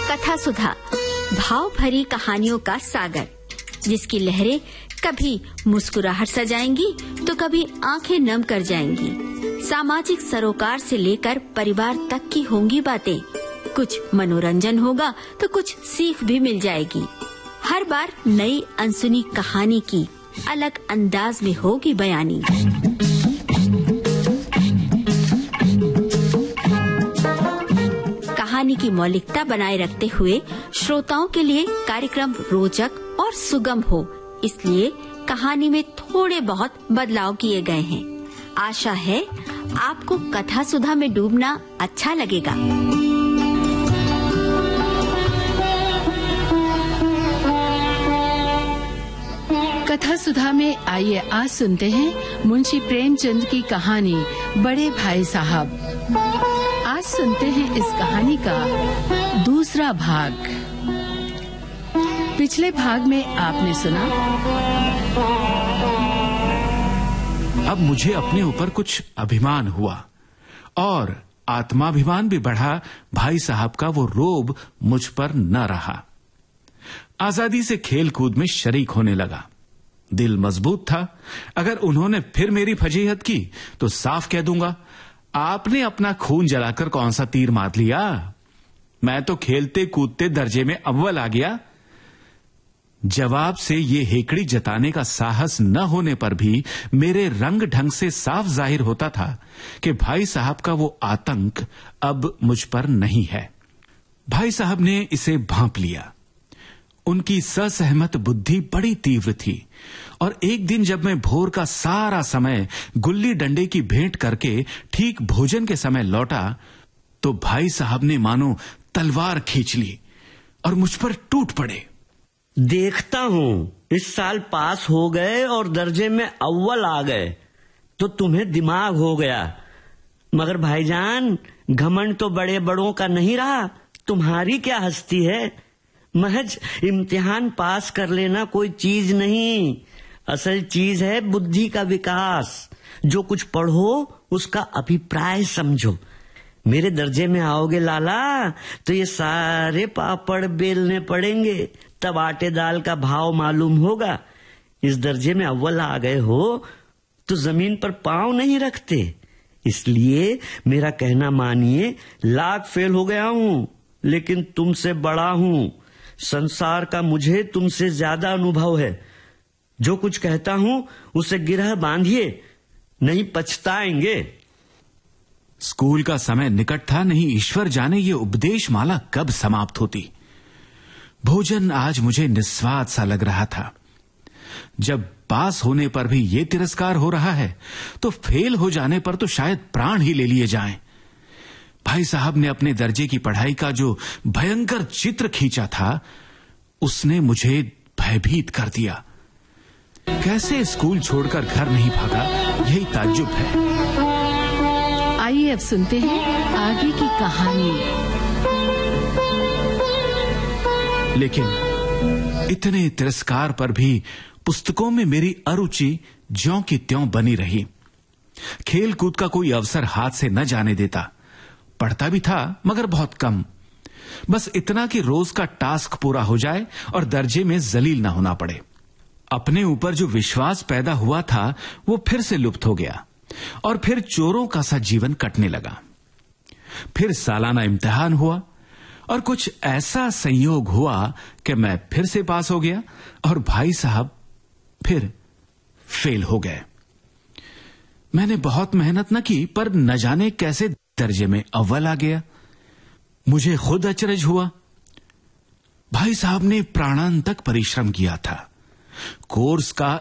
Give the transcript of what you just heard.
कथा सुधा, भाव भरी कहानियों का सागर, जिसकी लहरें कभी मुस्कुराहट सजाएंगी तो कभी आंखें नम कर जाएंगी। सामाजिक सरोकार से लेकर परिवार तक की होंगी बातें। कुछ मनोरंजन होगा तो कुछ सीख भी मिल जाएगी। हर बार नई अनसुनी कहानी की अलग अंदाज में होगी बयानी। कहानी की मौलिकता बनाए रखते हुए श्रोताओं के लिए कार्यक्रम रोचक और सुगम हो, इसलिए कहानी में थोड़े बहुत बदलाव किए गए हैं। आशा है आपको कथा सुधा में डूबना अच्छा लगेगा। कथा सुधा में आइए आज सुनते हैं मुंशी प्रेमचंद की कहानी बड़े भाई साहब। आज सुनते हैं इस कहानी का दूसरा भाग। पिछले भाग में आपने सुना, अब मुझे अपने ऊपर कुछ अभिमान हुआ और आत्माभिमान भी बढ़ा। भाई साहब का वो रोब मुझ पर न रहा। आजादी से खेल कूद में शरीक होने लगा। दिल मजबूत था। अगर उन्होंने फिर मेरी फजीहत की तो साफ कह दूंगा, आपने अपना खून जलाकर कौन सा तीर मार लिया? मैं तो खेलते कूदते दर्जे में अव्वल आ गया। जवाब से ये हेकड़ी जताने का साहस न होने पर भी मेरे रंग ढंग से साफ जाहिर होता था कि भाई साहब का वो आतंक अब मुझ पर नहीं है। भाई साहब ने इसे भांप लिया। उनकी ससहमत बुद्धि बड़ी तीव्र थी और एक दिन जब मैं भोर का सारा समय गुल्ली डंडे की भेंट करके ठीक भोजन के समय लौटा तो भाई साहब ने मानो तलवार खींच ली और मुझ पर टूट पड़े। देखता हूँ इस साल पास हो गए और दर्जे में अव्वल आ गए तो तुम्हें दिमाग हो गया। मगर भाईजान, घमंड तो बड़े बड़ों का नहीं रहा। तुम्हारी क्या हस्ती है? महज इम्तिहान पास कर लेना कोई चीज नहीं। असल चीज है बुद्धि का विकास। जो कुछ पढ़ो उसका अभिप्राय समझो। मेरे दर्जे में आओगे लाला तो ये सारे पापड़ बेलने पड़ेंगे, तब आटे दाल का भाव मालूम होगा। इस दर्जे में अव्वल आ गए हो तो जमीन पर पांव नहीं रखते। इसलिए मेरा कहना मानिए, लाख फेल हो गया हूं लेकिन तुमसे बड़ा हूं। संसार का मुझे तुमसे ज्यादा अनुभव है। जो कुछ कहता हूं उसे गिरह बांधिए, नहीं पछताएंगे। स्कूल का समय निकट था, नहीं ईश्वर जाने ये उपदेश माला कब समाप्त होती। भोजन आज मुझे निस्वाद सा लग रहा था। जब पास होने पर भी ये तिरस्कार हो रहा है तो फेल हो जाने पर तो शायद प्राण ही ले लिए जाएं। भाई साहब ने अपने दर्जे की पढ़ाई का जो भयंकर चित्र खींचा था उसने मुझे भयभीत कर दिया। कैसे स्कूल छोड़कर घर नहीं भागा, यही ताज्जुब है। आइए अब सुनते हैं आगे की कहानी। लेकिन इतने तिरस्कार पर भी पुस्तकों में मेरी अरुचि ज्यों की त्यों बनी रही। खेल कूद का कोई अवसर हाथ से न जाने देता। पढ़ता भी था मगर बहुत कम। बस इतना कि रोज का टास्क पूरा हो जाए और दर्जे में जलील न होना पड़े। अपने ऊपर जो विश्वास पैदा हुआ था वो फिर से लुप्त हो गया और फिर चोरों का सा जीवन कटने लगा। फिर सालाना इम्तिहान हुआ और कुछ ऐसा संयोग हुआ कि मैं फिर से पास हो गया और भाई साहब फिर फेल हो गए। मैंने बहुत मेहनत न की पर न जाने कैसे दर्जे में अव्वल आ गया। मुझे खुद अचरज हुआ। भाई साहब ने प्राणांतक परिश्रम किया था। कोर्स का